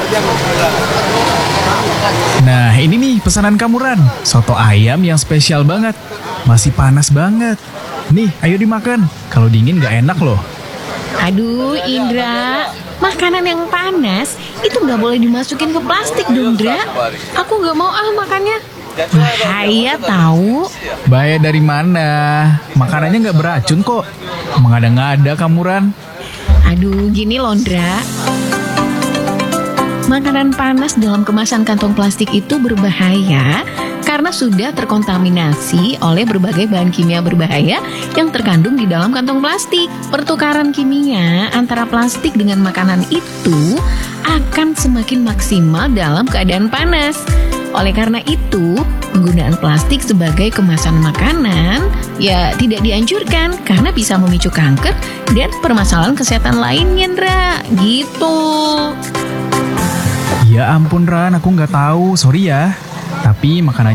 Nah, ini nih pesanan kamu Ran. Soto ayam yang spesial banget. Masih panas banget. Nih, ayo dimakan. Kalau dingin gak enak loh. Aduh, Indra, makanan yang panas itu nggak boleh dimasukin ke plastik dong, Indra. Aku nggak mau makannya. Bahaya tahu. Bahaya dari mana? Makanannya gak beracun kok. Mengada-ngada kamu Ran. Aduh, gini loh, Indra. Makanan panas dalam kemasan kantong plastik itu berbahaya karena sudah terkontaminasi oleh berbagai bahan kimia berbahaya yang terkandung di dalam kantong plastik. Pertukaran kimia antara plastik dengan makanan itu akan semakin maksimal dalam keadaan panas. Oleh karena itu, penggunaan plastik sebagai kemasan makanan ya tidak dianjurkan karena bisa memicu kanker dan permasalahan kesehatan lainnya, Ndra. Gitu. Ya ampun Ran, aku nggak tahu. Sorry ya. Tapi makanannya